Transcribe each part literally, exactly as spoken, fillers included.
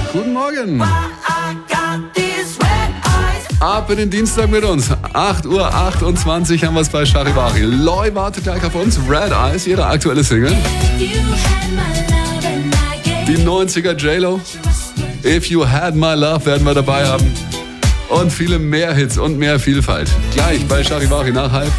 Guten Morgen. Ab in den Dienstag mit uns. acht Uhr achtundzwanzig haben wir es bei Charivari. Loi wartet gleich auf uns. Red Eyes, ihre aktuelle Single. Die neunziger J-Lo. If You Had My Love werden wir dabei haben. Und viele mehr Hits und mehr Vielfalt. Gleich bei Charivari nach halb.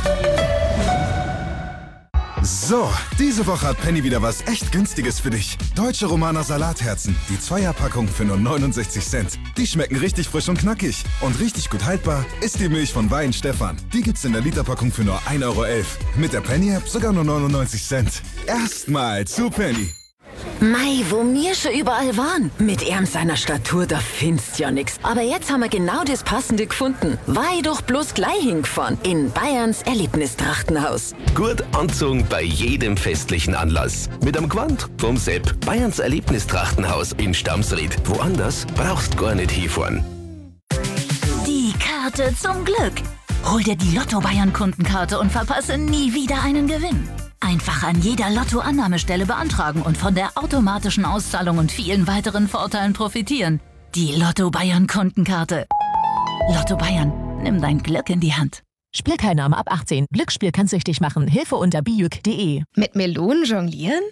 So, diese Woche hat Penny wieder was echt Günstiges für dich. Deutsche Romaner Salatherzen, die Zweierpackung für nur neunundsechzig Cent. Die schmecken richtig frisch und knackig. Und richtig gut haltbar ist die Milch von Wein Stefan. Die gibt's in der Literpackung für nur ein Euro elf. Mit der Penny-App sogar nur neunundneunzig Cent. Erstmal zu Penny. Mei, wo wir schon überall waren. Mit ihm seiner Statur, da findest ja nix. Aber jetzt haben wir genau das Passende gefunden. Weil doch bloß gleich hingefahren. In Bayerns Erlebnistrachtenhaus. Gut anzogen bei jedem festlichen Anlass. Mit einem Gewand vom Sepp. Bayerns Erlebnistrachtenhaus in Stamsried. Woanders brauchst gar nicht hinfahren. Die Karte zum Glück. Hol dir die Lotto Bayern Kundenkarte und verpasse nie wieder einen Gewinn. Einfach an jeder Lotto-Annahmestelle beantragen und von der automatischen Auszahlung und vielen weiteren Vorteilen profitieren. Die Lotto Bayern Kundenkarte. Lotto Bayern, nimm dein Glück in die Hand. Spielteilnahme ab achtzehn. Glücksspiel kann süchtig machen. Hilfe unter biuk punkt de. Mit Melonen jonglieren?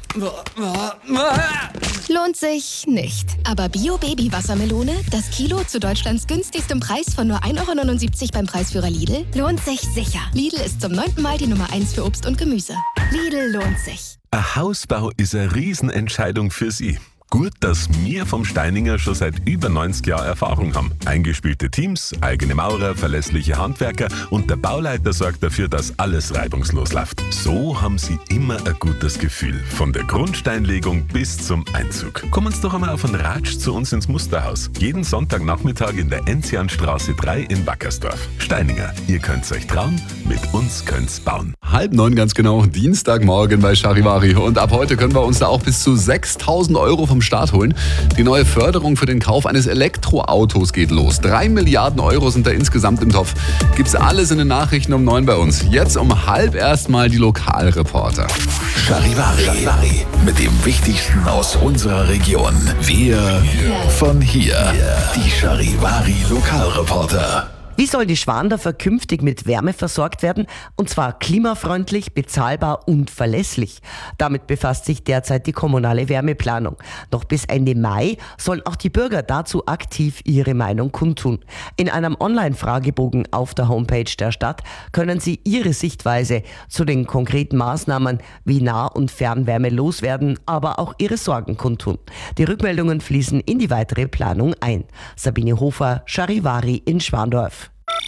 Lohnt sich nicht. Aber Bio-Baby-Wassermelone, das Kilo zu Deutschlands günstigstem Preis von nur ein Euro neunundsiebzig beim Preisführer Lidl, lohnt sich sicher. Lidl ist zum neunten Mal die Nummer eins für Obst und Gemüse. Lidl lohnt sich. Ein Hausbau ist eine Riesenentscheidung für Sie. Gut, dass wir vom Steininger schon seit über neunzig Jahren Erfahrung haben. Eingespielte Teams, eigene Maurer, verlässliche Handwerker und der Bauleiter sorgt dafür, dass alles reibungslos läuft. So haben Sie immer ein gutes Gefühl. Von der Grundsteinlegung bis zum Einzug. Kommen Sie doch einmal auf einen Ratsch zu uns ins Musterhaus. Jeden Sonntagnachmittag in der Enzianstraße drei in Wackersdorf. Steininger, ihr könnt's euch trauen, mit uns könnt's bauen. Halb neun ganz genau, Dienstagmorgen bei Charivari. Und ab heute können wir uns da auch bis zu sechstausend Euro vom Start holen. Die neue Förderung für den Kauf eines Elektroautos geht los. Drei Milliarden Euro sind da insgesamt im Topf. Gibt's alles in den Nachrichten um neun bei uns. Jetzt um halb erstmal die Lokalreporter. Charivari. Charivari. Mit dem Wichtigsten aus unserer Region. Wir von hier. Die Charivari Lokalreporter. Wie soll die Schwandorfer künftig mit Wärme versorgt werden? Und zwar klimafreundlich, bezahlbar und verlässlich. Damit befasst sich derzeit die kommunale Wärmeplanung. Noch bis Ende Mai sollen auch die Bürger dazu aktiv ihre Meinung kundtun. In einem Online-Fragebogen auf der Homepage der Stadt können Sie Ihre Sichtweise zu den konkreten Maßnahmen wie Nah- und Fernwärme loswerden, aber auch Ihre Sorgen kundtun. Die Rückmeldungen fließen in die weitere Planung ein. Sabine Hofer, Charivari in Schwandorf.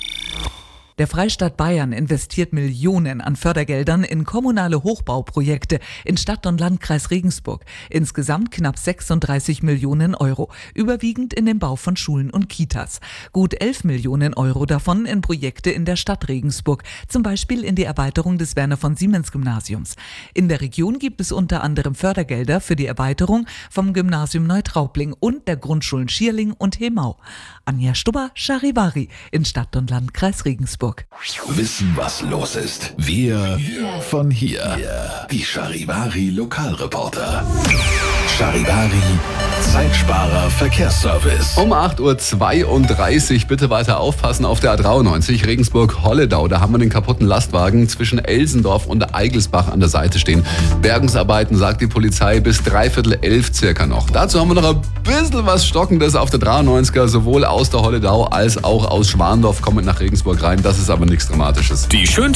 Der Freistaat Bayern investiert Millionen an Fördergeldern in kommunale Hochbauprojekte in Stadt und Landkreis Regensburg. Insgesamt knapp sechsunddreißig Millionen Euro, überwiegend in den Bau von Schulen und Kitas. Gut elf Millionen Euro davon in Projekte in der Stadt Regensburg, zum Beispiel in die Erweiterung des Werner-von-Siemens-Gymnasiums. In der Region gibt es unter anderem Fördergelder für die Erweiterung vom Gymnasium Neutraubling und der Grundschulen Schierling und Hemau. Anja Stubber, Charivari in Stadt und Landkreis Regensburg. Wissen, was los ist. Wir von hier. Die Charivari Lokalreporter. Charivari Zeitsparer Verkehrsservice. Um acht Uhr zweiunddreißig bitte weiter aufpassen auf der A dreiundneunzig Regensburg-Holledau. Da haben wir den kaputten Lastwagen zwischen Elsendorf und Eigelsbach an der Seite stehen. Bergungsarbeiten, sagt die Polizei, bis dreiviertel elf circa noch. Dazu haben wir noch ein bisschen was Stockendes auf der dreiundneunziger, sowohl aus der Holledau als auch aus Schwandorf kommend nach Regensburg rein. Das ist aber nichts Dramatisches. Die schönste